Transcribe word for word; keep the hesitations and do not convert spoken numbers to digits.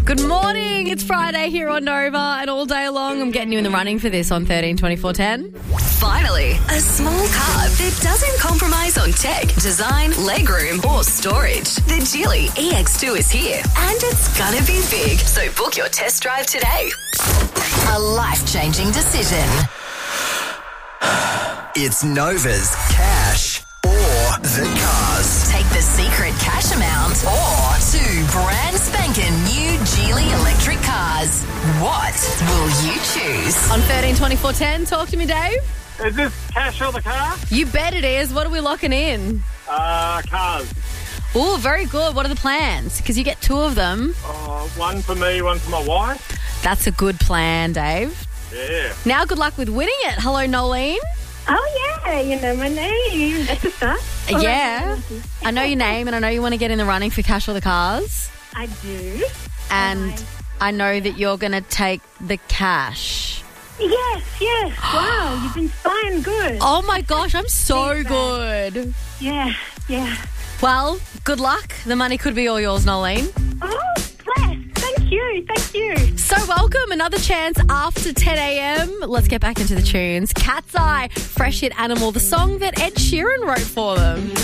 Good morning. It's Friday here on Nova, and all day long I'm getting you in the running for this on thirteen twenty-four ten. Finally, a small car that doesn't compromise on tech, design, legroom, or storage. The Geely E X two is here, and it's gonna be big. So book your test drive today. A life-changing decision. It's Nova's Cash or the Cars. Take the secret cash amount or two brand spanking new Geely electric cars. What will you choose? On thirteen twenty-four ten, talk to me, Dave. Is this cash or the car? You bet it is. What are we locking in? Uh, cars. Oh, very good. What are the plans? Because you get two of them. Uh, one for me, one for my wife. That's a good plan, Dave. Yeah. Now, good luck with winning it. Hello, Nolene. Oh, yeah, you know my name. That's a start. Yeah. I know your name, and I know you want to get in the running for cash or the cars. I do. And Right. I know that you're going to take the cash. Yes, yes. Wow, you've been spying good. Oh, my gosh, I'm so Feedback. good. Yeah, yeah. Well, good luck. The money could be all yours, Nolene. Oh, bless. Thank you, thank you. So welcome. Another chance after ten a.m. Let's get back into the tunes. Cat's Eye, Fresh Hit Animal, the song that Ed Sheeran wrote for them.